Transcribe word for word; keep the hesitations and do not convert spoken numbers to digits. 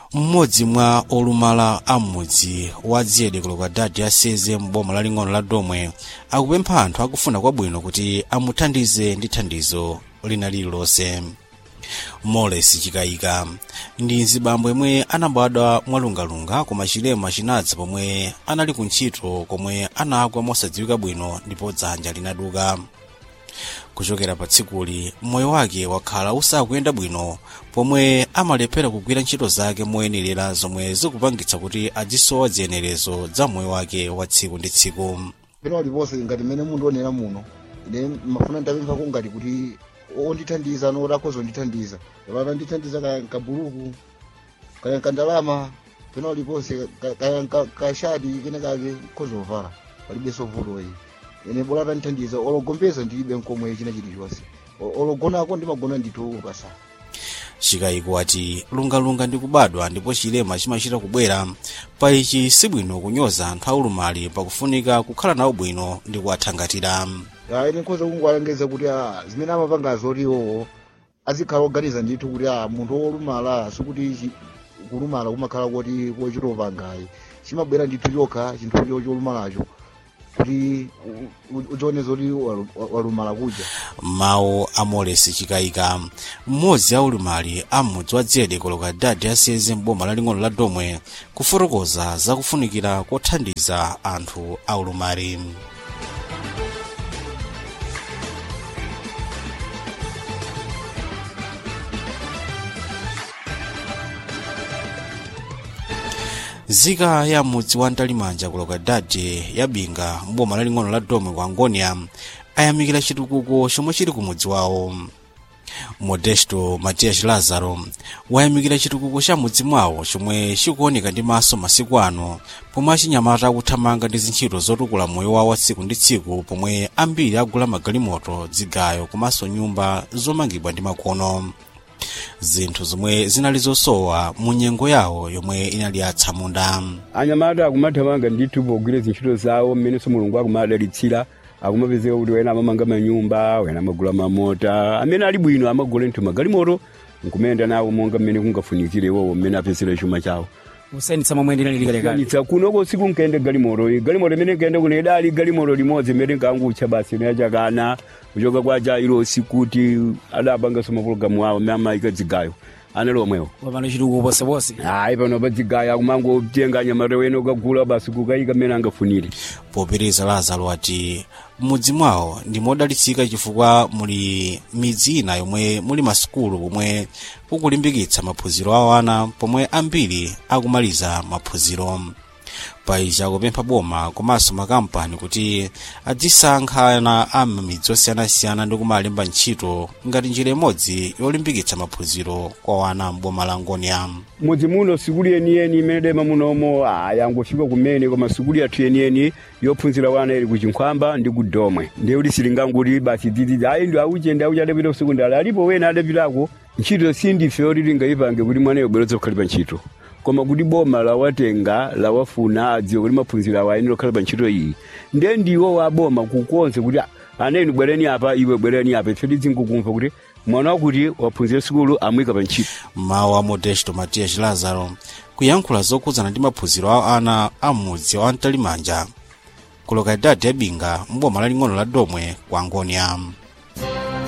Mmodzi mwa olumala amudzi wa Dziyede Logadadi aseze mboma laling'ono la Domwe akupempha anthu akufuna kwabwino kuti amuthandize ndi thandizo lina lililonse. Moles Chikayika ndi nzibambo yemwe anabadwa mwalungalunga koma chilema chinadza pomwe anali ku ntchito komwe anagwa mosadziwika bwino ndipo dzanja linaduka. Kuchokera pa tsikuli moyo wake wakhala usakuyenda bwino pomwe amalephera kugwira ntchito zake moyenerera zomwe zikupangitsa kuti azisowa ziyenerezo za moyo wake wa tsiku ndi tsiku. Peno liponse ngati mene munthu onera muno ine mafuna ndapempha ko ngati kuti ondithandiza no rakozo ndithandiza lapana ndithandiza kaya kabuluku kaya kandalama peno liponse kaya kashadi kene kake kozovala palibe sovuto iyi ene bola ndithandiza ologombeza ndilibe nkomwe china chilichonse ologonako ndimagona ndithu ukasa. Chikayika ati lungalunga ndi kubadwa ndipo chilema chimachita kubwera pa ichi sibwino kunyoza anthu aulumali pakufunika kukhala nawo bwino ndi kuwathangatira. Ya ine khoza kungwalengeza kuti zimene amapanga zoriwo azikhala oganiza ndithu kuti munthu olumala sikuti kulumala kumakhala kuti kochitopangayi chimabwera ndithu chokha chinthu cholumalacho kuti uchione zoti walumala kuja. Mawu a Moles Chikayika, mmodzi wa olumali amudzi wa Dziyede Logadadi aseze mboma laling'ono la Domwe kufotokoza zakufunikira kothandiza anthu aulumali. Zika ya mudzi wa Ntalimanja ku Logadadi yabinga mboma laling'ono la Domwe kwa Ngonia ayamikira chitukuko chomwe chili ku mudzi wawo. Modesto Matias Lazaro wayamikira chitukuko cha mudzi mwawo chomwe chikuoneka ndi maso masiku ano pomwe achinyamata akuthamanga ndi zintchito zotukula moyo wawo tsiku ndi tsiku pomwe ambiri agula magalimoto, zigayo komanso nyumba zomangidwa ndi makono, zinthu zomwe zinali zosowa mu nyengo yawo yomwe inali atsamunda. Anyamata akumathamanga ndithu pogwira zintchito zawo mmene Mulungu akumadalitsira akumapezeka kuti wena amamanga manyumba, wena amagula mamota, amene ali bwino amagula nthu magalimoto nkumenda nawo monga mmene kungafunikire iwowo mmene apezera chuma chawo. Usayinitsa momwe ndinali likalekale. Usayinitsa kunoko siku nkende galimoto, galimoto imene kende kuneda ali galimoto limodzi mmene nkangucha basi nechakana kuchoka kwa Jairo sikuti adapanga soma programu wawo mama ikadzigayo anelo omwewo wapano chitukuko bose bose. Hayi pano padzigayo akumango tenga nyamata wena ukagula basi kukayika mmene angafunire. Popiriza Lazaro ati mudzi mwawo ndi modalitsika chifukwa muli midzi ina yomwe muli masukulu pomwe kukulimbikitsa maphunziro a ana pomwe ambiri akumaliza maphunziro. Paija akupempha boma komanso makampani kuti adzisankhana a midzi osiyanasiyana ndi kumalemba ntchito ngati njira imodzi yolimbikitsa maphunziro kwa ana mboma la Ngonia. Mudzi muno sikuli yeniyeni imene dema munomo ayangofika kumene koma sikuli yathu yeniyeni yophunzira wana ili kuchinkhwamba ndi ku Domwe. Ndiye kuti silinganguti basi dzidzi ayi ndi auche ndi auche adapita kusekondari alipo wena adapitako ntchito sindife yoti tingayipange kuti mwana yobweretsa kukhalipa ntchito. Koma kuti boma lawatenga lawafuna adziwe kuti maphunziro awo ayenera kukhala pa ntchito iyi ndiye ndiwo wa boma kukonze kuti aneni bwereni apa iwe bwereni apa ife tidzingokumva kuti mwana wakuti waphunzira sikulu amuyika pa ntchito. Mawu a Modesto Matias Lazaro kuyankhula zokhudzana ndi maphunziro a ana a mudzi wa Ntalimanja ku Logadadi yabinga mboma laling'ono la Domwe kwa Ngonia.